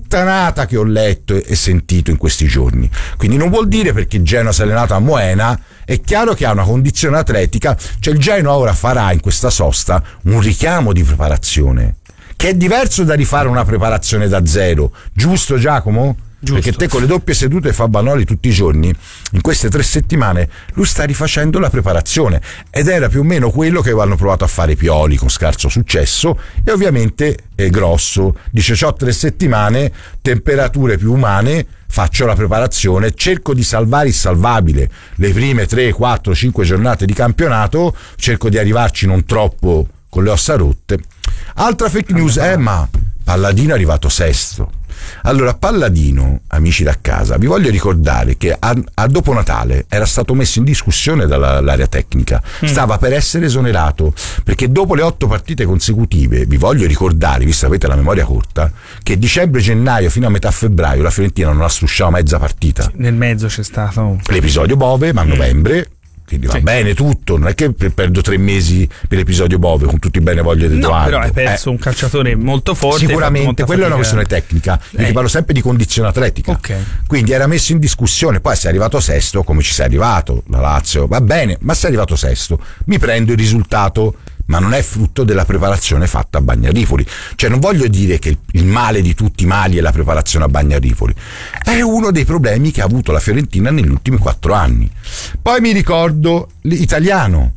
puttanata che ho letto e sentito in questi giorni. Quindi non vuol dire perché Genoa si è allenato a Moena, è chiaro che ha una condizione atletica, cioè il Genoa ora farà in questa sosta un richiamo di preparazione, che è diverso da rifare una preparazione da zero, giusto Giacomo? Giusto. Perché te con le doppie sedute fa Vanoli tutti i giorni, in queste 3 settimane lui sta rifacendo la preparazione, ed era più o meno quello che avevano provato a fare Pioli con scarso successo, e ovviamente è Grosso dice: c'ho 3 settimane, temperature più umane, faccio la preparazione, cerco di salvare il salvabile, le prime 3, 4, 5 giornate di campionato cerco di arrivarci non troppo con le ossa rotte. Altra fake news ma Palladino è arrivato sesto. Allora, Palladino, amici da casa, vi voglio ricordare che a dopo Natale era stato messo in discussione dall'area tecnica, stava per essere esonerato, perché dopo le 8 partite consecutive, vi voglio ricordare, visto che avete la memoria corta, che dicembre-gennaio fino a metà febbraio la Fiorentina non la strusciava mezza partita. Sì, nel mezzo c'è stato l'episodio Bove, ma a novembre, quindi va bene tutto, non è che perdo 3 mesi per l'episodio Bove con tutti i benevoglia di Edoardo. Però hai perso un calciatore molto forte. Sicuramente, quella è una questione tecnica, perché parlo sempre di condizione atletica. Okay. Quindi era messo in discussione, poi sei arrivato sesto, come ci sei arrivato, la Lazio, va bene, ma sei arrivato sesto, mi prendo il risultato, ma non è frutto della preparazione fatta a Bagnarifoli. Cioè non voglio dire che il male di tutti i mali è la preparazione a Bagnarifoli, è uno dei problemi che ha avuto la Fiorentina negli ultimi 4 anni. Poi mi ricordo l'Italiano,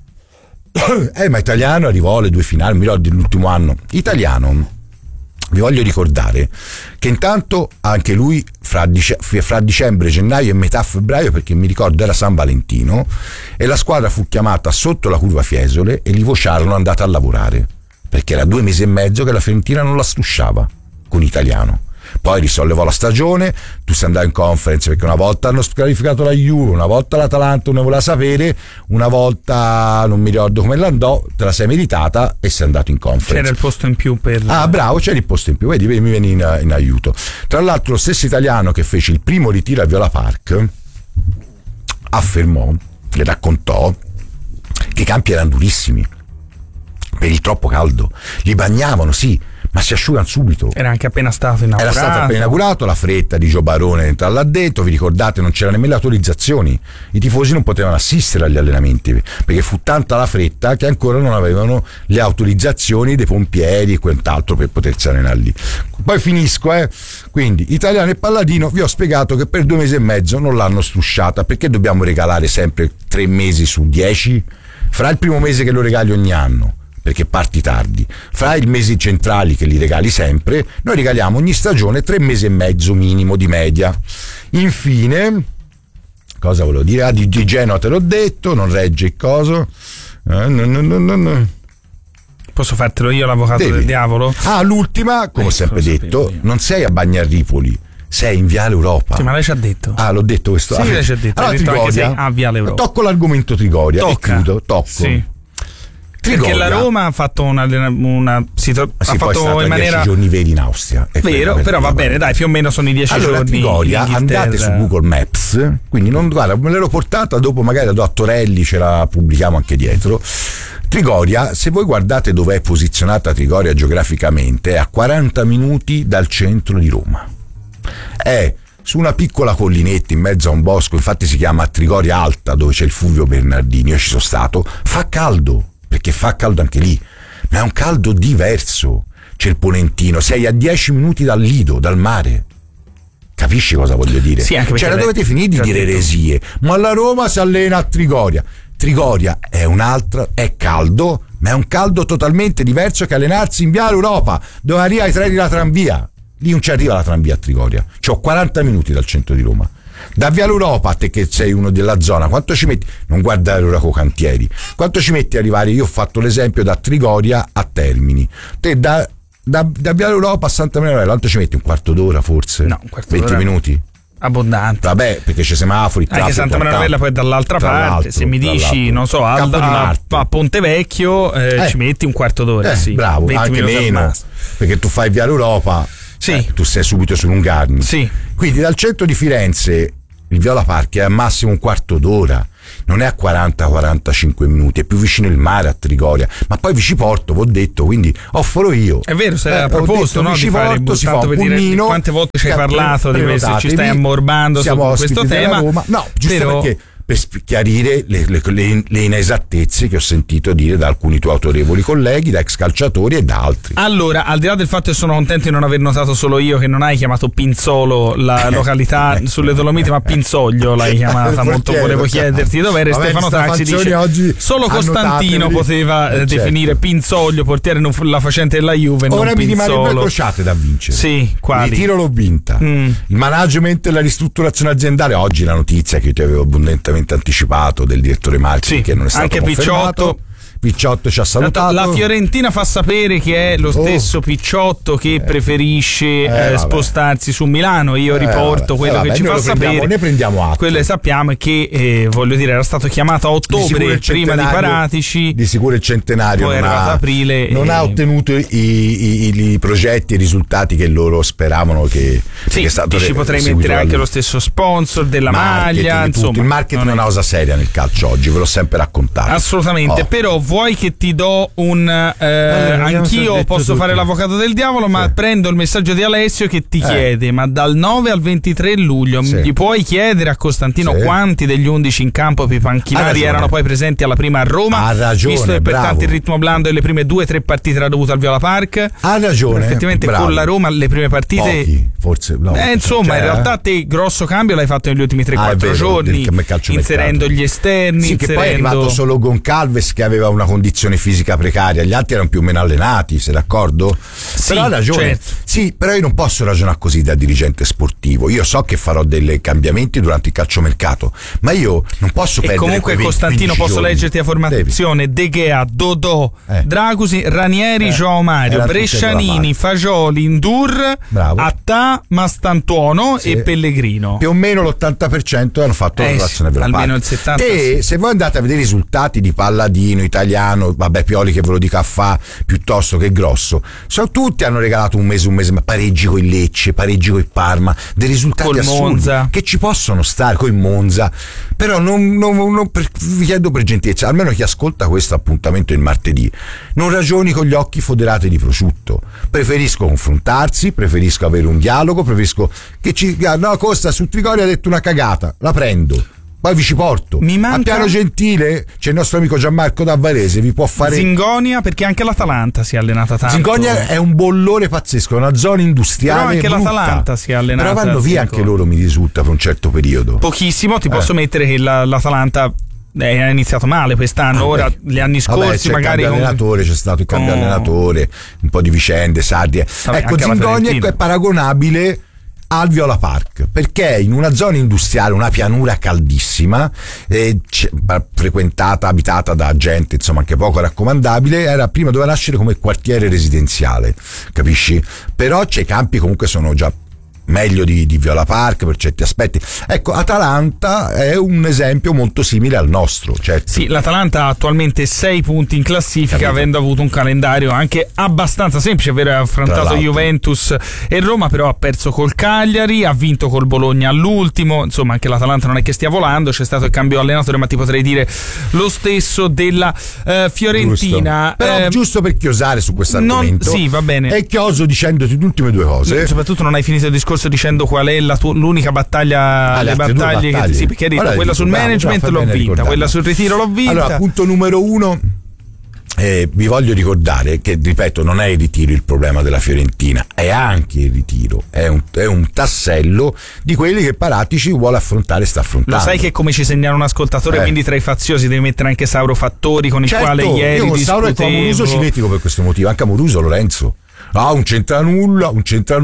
ma Italiano arrivò alle 2 finali, mi ricordo l'ultimo anno. Italiano, vi voglio ricordare che intanto anche lui fra dicembre, gennaio e metà febbraio, perché mi ricordo era San Valentino, e la squadra fu chiamata sotto la curva Fiesole e li vociarono andate a lavorare, perché era 2 mesi e mezzo che la Fiorentina non la strusciava con Italiano. Poi risollevò la stagione, tu sei andato in conference perché una volta hanno scarificato la Juve, una volta l'Atalanta non voleva sapere, una volta non mi ricordo come l'andò, te la sei meritata e sei andato in conference. C'era il posto in più per... bravo, c'era il posto in più, vedi, mi vieni in aiuto. Tra l'altro lo stesso Italiano che fece il primo ritiro a Viola Park affermò, le raccontò, che i campi erano durissimi per il troppo caldo, li bagnavano sì, ma si asciugano subito. Era anche appena stato inaugurato. Era stato appena inaugurato, la fretta di Gio Barone entrare là dentro, vi ricordate, non c'erano nemmeno le autorizzazioni, i tifosi non potevano assistere agli allenamenti perché fu tanta la fretta che ancora non avevano le autorizzazioni dei pompieri e quant'altro per potersi allenare lì. Poi finisco, quindi Italiano e Palladino, vi ho spiegato che per 2 mesi e mezzo non l'hanno strusciata, perché dobbiamo regalare sempre 3 mesi su 10? Fra il primo mese che lo regali ogni anno, perché parti tardi, fra i mesi centrali che li regali sempre, noi regaliamo ogni stagione 3 mesi e mezzo minimo di media. Infine, cosa volevo dire? Di Genoa te l'ho detto, non regge il coso. No. Posso fartelo io l'avvocato del diavolo? L'ultima, come ho sempre detto, non sei a Bagnarifoli, sei in Viale Europa. Sì, ma lei ci ha detto. L'ho detto questo. Sì, lei ci ha detto. Allora, Trigoria, a Viale Europa. Tocco l'argomento Trigoria e chiudo. Sì. Trigoria. Perché la Roma ha fatto ha fatto in maniera 10 giorni veri in Austria. Vero, però va bene, dai, più o meno sono i 10 giorni. Trigoria, andate su Google Maps, quindi non, guarda, me l'ero portata, dopo magari la do a Torelli, ce la pubblichiamo anche dietro. Trigoria, se voi guardate dove è posizionata Trigoria geograficamente, è a 40 minuti dal centro di Roma. È su una piccola collinetta in mezzo a un bosco, infatti si chiama Trigoria Alta, dove c'è il Fulvio Bernardini, io ci sono stato, fa caldo, perché fa caldo anche lì, ma è un caldo diverso. C'è il Ponentino, sei a 10 minuti dal Lido, dal mare. Capisci cosa voglio dire? Sì, anche la dovete finire di dire eresie. Ma la Roma si allena a Trigoria. Trigoria è un'altra, è caldo, ma è un caldo totalmente diverso che allenarsi in Viale Europa, dove arriva i treni la tranvia. Lì non ci arriva la tranvia a Trigoria. C'ho 40 minuti dal centro di Roma. Da Viale Europa, a te che sei uno della zona, quanto ci metti? Non guardare ora con cantieri. Quanto ci metti a arrivare? Io ho fatto l'esempio da Trigoria a Termini. Te da Viale Europa a Santa Maria Novella, quanto ci metti? Un quarto d'ora forse? No, un quarto 20 d'ora. minuti? Abbondante. Vabbè, perché c'è semafori, anche Santa Maria Novella poi dall'altra parte, se mi dici, non so, a Ponte Vecchio ci metti un quarto d'ora, sì. Bravo, 20 anche meno, perché tu fai Viale Europa, sì. Tu sei subito su Lungarni. Sì. Quindi dal centro di Firenze il Viola Park è al massimo un quarto d'ora, non è a 40-45 minuti, è più vicino il mare a Trigoria, ma poi Viciporto, vi ho detto, quindi offro io. È vero, sei a proposito, no, di fare si fa un per pulmino, dire quante volte ci hai parlato di questo, ci stai ammorbando su questo tema. No, giusto però, perché per chiarire le inesattezze che ho sentito dire da alcuni tuoi autorevoli colleghi, da ex calciatori e da altri. Allora, al di là del fatto che sono contento di non aver notato solo io che non hai chiamato Pinzolo la località sulle Dolomiti, ma Pinzoglio l'hai chiamata, molto volevo chiederti dov'era. Stefano Traxi dice solo Costantino poteva definire Pinzoglio portiere la facente della Juve, ora non mi Pinzolo. rimane due crociate da vincere. Sì, quali? Il ritiro l'ho vinta, il management e la ristrutturazione aziendale. Oggi la notizia che io ti avevo abbondantemente anticipato del direttore marketing, che non è stato anche confermato. Picciotto ci ha salutato. La Fiorentina fa sapere che è lo stesso Picciotto che preferisce spostarsi su Milano. Io riporto quello che ci fa sapere. Ne prendiamo atto. Quello che sappiamo è che voglio dire, era stato chiamato a ottobre prima di Paratici. Di sicuro il centenario poi aprile non ha ottenuto i progetti e i risultati che loro speravano. Che sì, è stato ci potrei mettere anche lo stesso sponsor della maglia. Insomma, il marketing è una cosa seria nel calcio oggi, ve l'ho sempre raccontato. Assolutamente, però vuoi che ti do anch'io posso fare l'avvocato del diavolo, ma prendo il messaggio di Alessio che ti chiede: ma dal 9 al 23 luglio gli puoi chiedere a Costantino quanti degli 11 in campo per i panchinari erano poi presenti alla prima a Roma? Ha ragione, visto che pertanto il ritmo blando delle prime 2 o 3 partite era dovuto al Viola Park. Ha ragione, effettivamente con la Roma le prime partite pochi, forse no, insomma in realtà te grosso cambio l'hai fatto negli ultimi 3-4 giorni, inserendo gli esterni, che poi è arrivato solo Goncalves che aveva una condizione fisica precaria, gli altri erano più o meno allenati, sei d'accordo? Sì, però ha ragione. Certo. Sì, però io non posso ragionare così da dirigente sportivo. Io so che farò dei cambiamenti durante il calciomercato, ma io non posso perdere. E comunque Costantino, posso leggerti la formazione: De Gea, Dodò, Dragusi, Ranieri, João Mario, Brescianini, Fagioli, Indur, Attà, Mastantuono e Pellegrino. Più o meno l'80% hanno fatto la rotazione per la almeno il 70%. E se voi andate a vedere i risultati di Palladino, Italiano, vabbè, Pioli che ve lo dica a fa piuttosto che Grosso, tutti hanno regalato un mese, ma pareggi con il Lecce, pareggi con il Parma, dei risultati col assurdi Monza, che ci possono stare, con il Monza, però vi chiedo per gentilezza, almeno chi ascolta questo appuntamento il martedì, non ragioni con gli occhi foderati di prosciutto. Preferisco confrontarsi, preferisco avere un dialogo, preferisco che Costa su Trigoria ha detto una cagata, la prendo, poi vi ci porto. A Piano Gentile c'è il nostro amico Gianmarco da Varese, vi può fare Zingonia, perché anche l'Atalanta si è allenata tanto. Zingonia è un bollore pazzesco, è una zona industriale, però anche l'Atalanta si è allenata, però vanno via anche loro, mi risulta, per un certo periodo. Pochissimo, ti posso mettere che l'Atalanta ha iniziato male quest'anno. Ora gli anni scorsi magari c'è stato il cambio allenatore, un po' di vicende, Sardi. Ecco, Zingonia è paragonabile al Viola Park, perché in una zona industriale, una pianura caldissima, frequentata, abitata da gente insomma anche poco raccomandabile, era prima doveva nascere come quartiere residenziale, capisci? Però i campi comunque sono già meglio di Viola Park per certi aspetti. Ecco, Atalanta è un esempio molto simile al nostro, certo. Sì, l'Atalanta ha attualmente 6 punti in classifica, avendo avuto un calendario anche abbastanza semplice, ovvero ha affrontato Juventus e Roma, però ha perso col Cagliari, ha vinto col Bologna all'ultimo, insomma anche l'Atalanta non è che stia volando, c'è stato il cambio allenatore, ma ti potrei dire lo stesso della Fiorentina. Giusto. Però giusto per chiosare su questo argomento, sì, va bene. E chioso dicendoti le ultime due cose. Soprattutto non hai finito il discorso dicendo qual è l'unica battaglia, le battaglie che sì, perché hai detto quella sul management l'ho vinta, quella sul ritiro l'ho vinta. Allora, punto numero 1, vi voglio ricordare che, ripeto, non è il ritiro il problema della Fiorentina, è anche il ritiro, è un tassello di quelli che Paratici vuole affrontare e sta affrontando. Lo sai che, come ci segnala un ascoltatore, quindi tra i faziosi devi mettere anche Sauro Fattori, con il quale ieri io con Sauro e con Amoruso ci litigo per questo motivo, anche Amoruso, Lorenzo. Un c'entra nulla.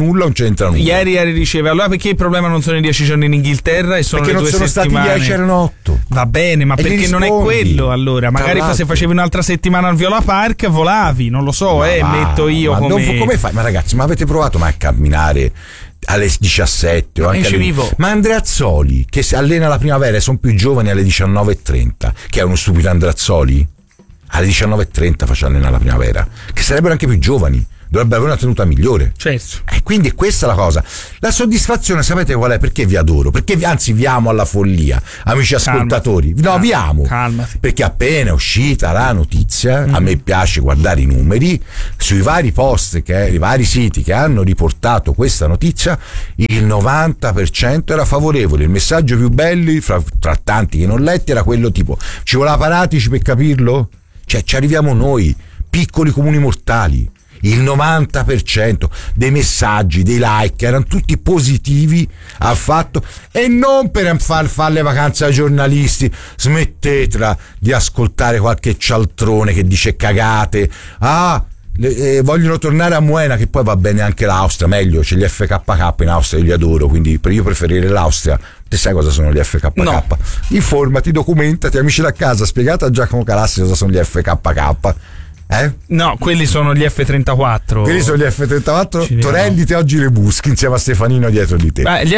Ieri riceve, allora perché il problema non sono i 10 giorni in Inghilterra e sono perché le 2 non sono settimane? Stati 10, erano 8. Va bene, ma perché non è quello, allora? Magari se facevi un'altra settimana al Viola Park volavi, non lo so, metto io come fai? Ma ragazzi, ma avete provato mai a camminare alle 17 o anche ma Andreazzoli che si allena la primavera e sono più giovani alle 19:30, che è uno stupido Andreazzoli? Alle 19:30 faccia allenare la primavera, che sarebbero anche più giovani. dovrebbe avere una tenuta migliore. Certo. Quindi è questa la cosa. La soddisfazione, sapete qual è? Perché vi adoro, perché anzi vi amo alla follia, amici ascoltatori. No, vi amo. Calmati. Perché appena è uscita la notizia, a me piace guardare i numeri, sui vari post, i vari siti che hanno riportato questa notizia, il 90% era favorevole. Il messaggio più bello, tra tanti che non letti, era quello tipo: ci voleva Paratici per capirlo? Cioè, ci arriviamo noi, piccoli comuni mortali. Il 90% dei messaggi, dei like erano tutti positivi al fatto, e non per fare le vacanze ai giornalisti. Smettetela di ascoltare qualche cialtrone che dice cagate. Vogliono tornare a Moena, che poi va bene anche l'Austria, meglio, c'è gli FKK in Austria, io li adoro, quindi io preferirei l'Austria. Te sai cosa sono gli FKK? No. Informati, documentati, amici da casa, spiegate a Giacomo Calassi cosa sono gli FKK. No, quelli sono gli F-34. Quelli sono gli F-34. Torrendite oggi le buschi insieme a Stefanino dietro di te. Gli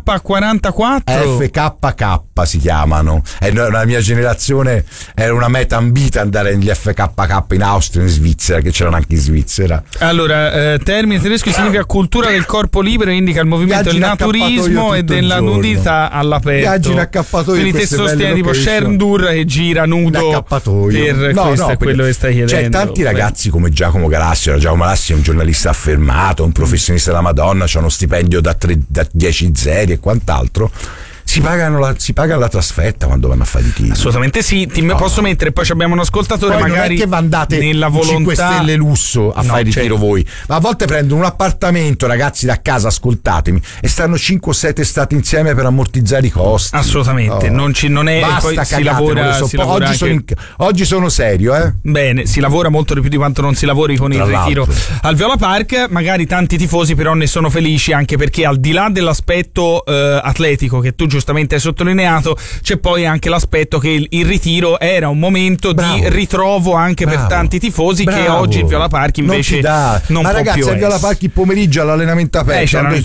FK-44 FKK si chiamano. Nella mia generazione era una meta ambita andare negli FKK in Austria e in Svizzera, che c'erano anche in Svizzera. Allora, termine tedesco significa cultura del corpo libero, indica il movimento del naturismo e della nudità all'aperto. Viaggi in accappatoio. Quindi te sostieni tipo Shendur che gira nudo per questo è quello che stai chiedendo. Tanti ragazzi come Giacomo Galassi, Giacomo Galassi è un giornalista affermato, un professionista della Madonna, c'ha uno stipendio da 10 zeri e quant'altro. Si paga la trasferta quando vanno a fare i tiri. Assolutamente sì, posso mettere, poi abbiamo un ascoltatore, poi magari non è che andate nella volontà 5 stelle lusso a fare il ritiro voi, ma a volte prendono un appartamento, ragazzi, da casa, ascoltatemi, e stanno 5 o 6 estate insieme per ammortizzare i costi. Assolutamente, non è. Basta, poi cagate, si lavora oggi sono serio, Bene, si lavora molto di più di quanto non si lavori con il ritiro al Viola Park. Magari tanti tifosi però ne sono felici, anche perché al di là dell'aspetto atletico che tu giustamente hai sottolineato, c'è poi anche l'aspetto che il ritiro era un momento di ritrovo anche per tanti tifosi che oggi il Viola Park invece non ma può ragazzi, più al Viola Park il pomeriggio all'allenamento aperto c'erano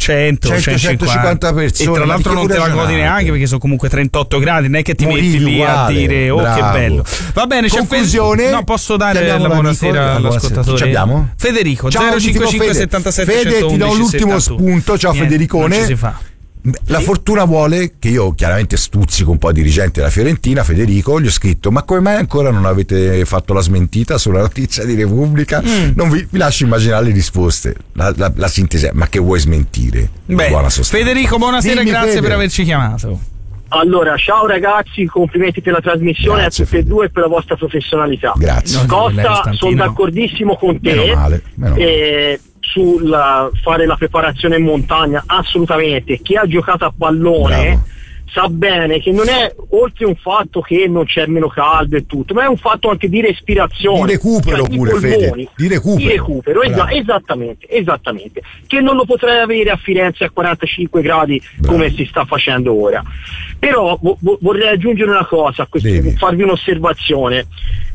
150 persone, e tra l'altro non te la godi neanche, perché sono comunque 38 gradi, non è che ti metti lì a dire che bello. Va bene, conclusione, no, posso dare la buonasera all'ascoltatore? Chi abbiamo? Federico. Ciao, 055 77 Fede, ti do l'ultimo spunto. Ciao Federicone. Non ci si fa. La fortuna vuole che io chiaramente stuzzico un po' i dirigenti della Fiorentina. Federico, gli ho scritto: ma come mai ancora non avete fatto la smentita sulla notizia di Repubblica? Non vi lascio immaginare le risposte. La sintesi è: ma che vuoi smentire? Buona Federico, buonasera. Dimmi, grazie per averci chiamato. Allora, ciao ragazzi, complimenti per la trasmissione, grazie, a tutti e due, per la vostra professionalità. Grazie. Costa, sono d'accordissimo con te. Meno male. Sul fare la preparazione in montagna, assolutamente. Chi ha giocato a pallone sa bene che non è, oltre un fatto che non c'è meno caldo e tutto, ma è un fatto anche di respirazione, di recupero, cioè, pure Fede, di recupero. Esattamente, che non lo potrei avere a Firenze a 45 gradi come si sta facendo ora. Però vorrei aggiungere una cosa, farvi un'osservazione.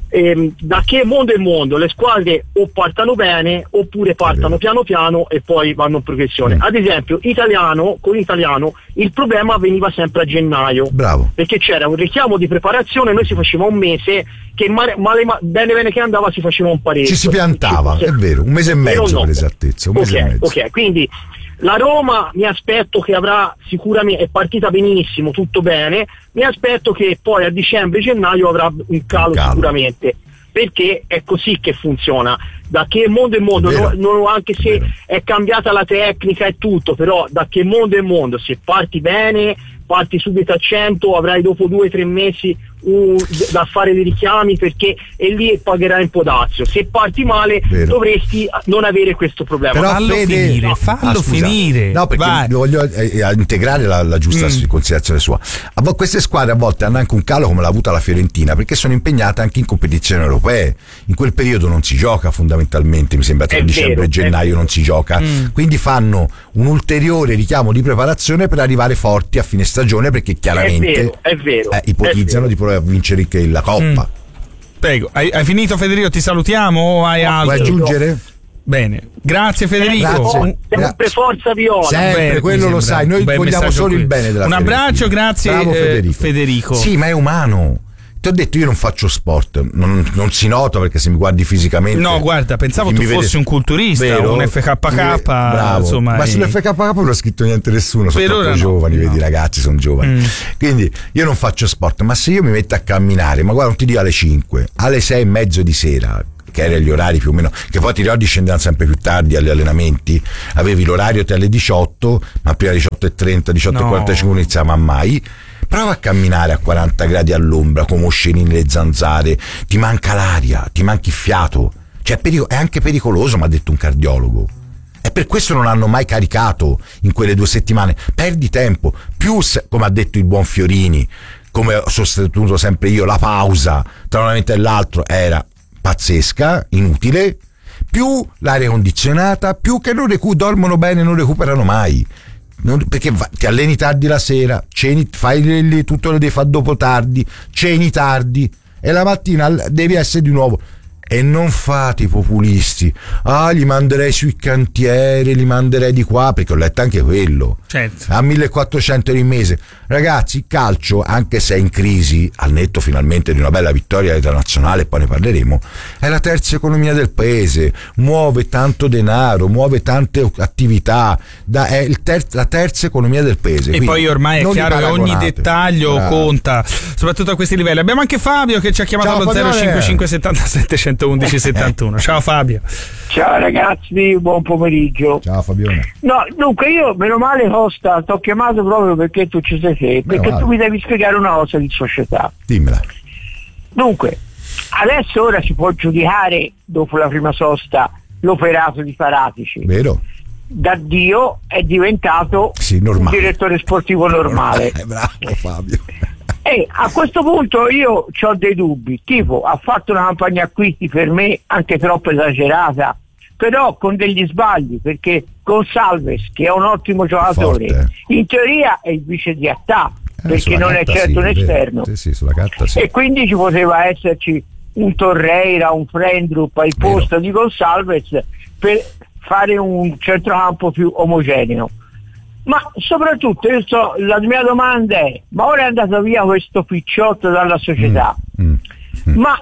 Da che mondo è mondo le squadre o partano oppure partono piano piano e poi vanno in progressione. Ad esempio con l'italiano il problema veniva sempre a gennaio, perché c'era un richiamo di preparazione, noi si faceva un mese che bene che andava si faceva un pareggio, ci si piantava, è vero, un mese e mezzo per esattezza, ok, quindi la Roma mi aspetto che avrà sicuramente, è partita benissimo, tutto bene, mi aspetto che poi a dicembre-gennaio avrà un calo sicuramente, perché è così che funziona. Da che mondo è mondo, anche se è cambiata la tecnica e tutto, però da che mondo è mondo, se parti bene, parti subito a 100, avrai dopo 2 o 3 mesi da fare dei richiami, perché e lì pagherai un po' dazio. Se parti male dovresti non avere questo problema. Però fallo finire. No, perché voglio integrare la giusta considerazione sua. Queste squadre a volte hanno anche un calo come l'ha avuta la Fiorentina, perché sono impegnate anche in competizioni europee. In quel periodo non si gioca fondamentalmente, mi sembra tra dicembre e gennaio non si gioca, quindi fanno un ulteriore richiamo di preparazione per arrivare forti a fine stagione, perché chiaramente è vero, ipotizzano di provare a vincere la Coppa. Prego, hai finito Federico? Ti salutiamo o hai altro? Vuoi aggiungere? Bene, grazie Federico. Sempre forza Viola. Sempre, quello lo sai, noi vogliamo solo il bene della Un abbraccio, grazie Federico. Federico. Sì, ma è umano. Ti ho detto, io non faccio sport, non si nota perché se mi guardi fisicamente. No, guarda, pensavo tu fossi un culturista, vero? Un FKK, bravo. Insomma. Ma sull'FKK non l'ha scritto niente nessuno, sono troppo no, giovani, vedi, i ragazzi sono giovani. Quindi io non faccio sport, ma se io mi metto a camminare, ma guarda, non ti dico alle 5, alle 6 e mezzo di sera, che erano gli orari più o meno, che poi ti ricordi scendevano sempre più tardi agli allenamenti, avevi l'orario te alle 18, ma prima 18:30, 18:45 non iniziava mai. Prova a camminare a 40 gradi all'ombra, come osceni nelle zanzare, ti manca l'aria, ti manchi il fiato, cioè è anche pericoloso, mi ha detto un cardiologo. E per questo non hanno mai caricato in quelle 2 settimane. Perdi tempo, più, come ha detto il buon Fiorini, come ho sostenuto sempre io, la pausa tra un evento e l'altro era pazzesca, inutile, più l'aria condizionata, più che dormono bene, non recuperano mai. Perché ti alleni tardi la sera, ceni, fai tutto lo devi fare dopo tardi, ceni tardi e la mattina devi essere di nuovo. E non fate i populisti, li manderei sui cantieri, li manderei di qua, perché ho letto anche quello, certo, a 1.400 euro in mese. Ragazzi, il calcio, anche se è in crisi, al netto finalmente di una bella vittoria internazionale, poi ne parleremo, è la terza economia del paese, muove tanto denaro, muove tante attività, è la terza economia del paese. E poi ormai è chiaro che ogni dettaglio conta, soprattutto a questi livelli. Abbiamo anche Fabio che ci ha chiamato allo 05577 111 71. Ciao Fabio. Ciao ragazzi, buon pomeriggio. Ciao Fabione. No, dunque io meno male Costa, ti ho chiamato proprio perché tu ci sei te, perché tu mi devi spiegare una cosa di società. Dimmela. Dunque, adesso ora si può giudicare dopo la prima sosta l'operato di Paratici. Vero? Da Dio è diventato un direttore sportivo normale. Bravo Fabio. E a questo punto io ho dei dubbi, tipo ha fatto una campagna acquisti per me anche troppo esagerata, però con degli sbagli, perché Gonçalves, che è un ottimo giocatore, forte, in teoria è il vice di Attà, perché non è certo un esterno, sì, sulla carta, sì. E quindi ci poteva esserci un Torreira, un Frendrup al posto di Gonçalves per fare un centrocampo più omogeneo. Ma soprattutto la mia domanda è: ma ora è andato via questo picciotto dalla società? Ma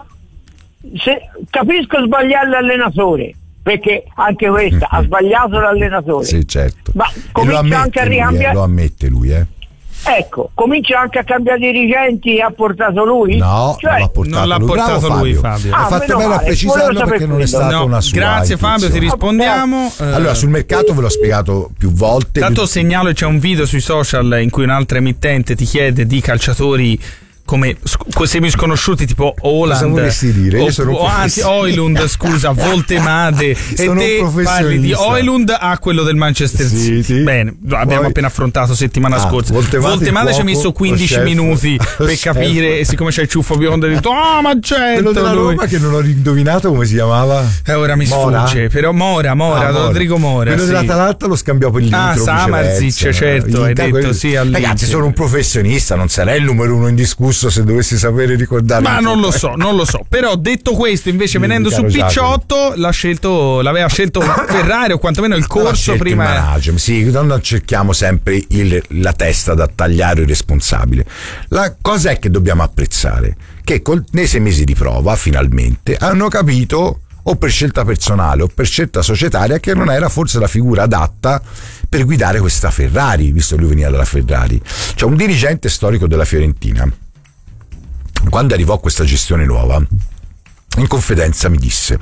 capisco sbagliare l'allenatore, perché anche questa ha sbagliato l'allenatore. Sì, certo. Ma comincia anche a ricambiare. Lo ammette lui, Ecco, comincia anche a cambiare dirigenti e ha portato lui? No, non l'ha portato lui, Fabio. Ha fatto bene a precisarlo perché non è stata una sua. Grazie Fabio, ti rispondiamo. Allora, sul mercato ve l'ho spiegato più volte. Tanto segnalo, c'è un video sui social in cui un'altra emittente ti chiede di calciatori come semi sconosciuti tipo Haaland, cosa vorresti dire? Io sono anzi Højlund, scusa, Voltemade, e te parli di Højlund a quello del Manchester City. Sì. Bene, abbiamo appena affrontato settimana scorsa. Voltemade ci ha messo 15 minuti per capire, e siccome c'è il ciuffo biondo ha detto ma certo, quello della Roma che non ho indovinato come si chiamava. Ora mi sfugge, però Mora, Rodrigo Mora. Quello dell'Atalanta lo scambiò per l'intro. Samarzic, certo, hai detto sì. Ragazzi, sono un professionista, non sarei il numero uno indiscusso se dovessi sapere ricordare. Ma non lo so. Però detto questo, invece, venendo su Picciotto, l'aveva scelto Ferrari, o quantomeno il corso prima. Sì, non cerchiamo sempre la testa da tagliare il responsabile. La cosa è che dobbiamo apprezzare che nei 6 mesi di prova finalmente hanno capito, o per scelta personale o per scelta societaria, che non era forse la figura adatta per guidare questa Ferrari, visto che lui veniva dalla Ferrari. Cioè, un dirigente storico della Fiorentina, quando arrivò questa gestione nuova, in confidenza mi disse: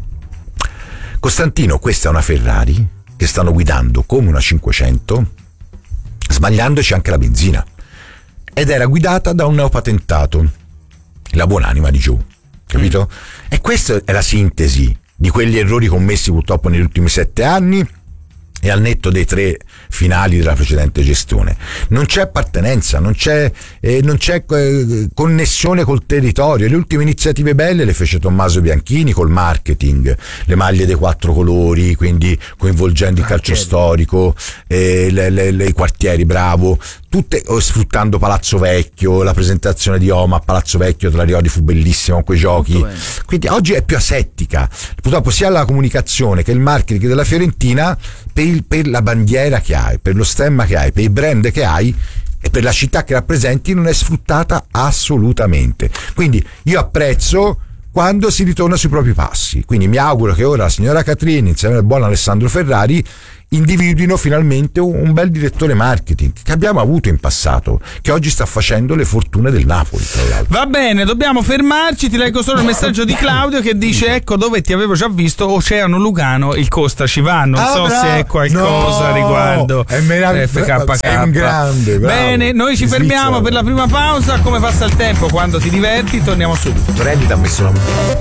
Costantino, questa è una Ferrari che stanno guidando come una 500, sbagliandoci anche la benzina, ed era guidata da un neopatentato, la buonanima di Joe, capito? E questa è la sintesi di quegli errori commessi purtroppo negli ultimi 7 anni, e al netto dei 3 finali della precedente gestione. Non c'è appartenenza, non c'è connessione col territorio. Le ultime iniziative belle le fece Tommaso Bianchini col marketing, le maglie dei 4 colori, quindi coinvolgendo il calcio storico, i quartieri, bravo, tutte sfruttando Palazzo Vecchio, la presentazione di Oma a Palazzo Vecchio, te la ricordi, fu bellissimo con quei giochi. Quindi oggi è più asettica, purtroppo, sia la comunicazione che il marketing della Fiorentina, per la bandiera che hai, per lo stemma che hai, per il brand che hai, e per la città che rappresenti non è sfruttata assolutamente. Quindi io apprezzo quando si ritorna sui propri passi, quindi mi auguro che ora la signora Catrini insieme al buon Alessandro Ferrari individuino finalmente un bel direttore marketing che abbiamo avuto in passato, che oggi sta facendo le fortune del Napoli, tra l'altro. Va bene, dobbiamo fermarci, ti leggo solo il messaggio di Claudio che dice: ecco dove ti avevo già visto, Oceano Lugano, il Costa ci va, non so se è qualcosa riguardo FKK. È un grande, bravo. Bene, noi ci fermiamo per la prima pausa. Come passa il tempo quando ti diverti? Torniamo subito. Torelli ti ha messo una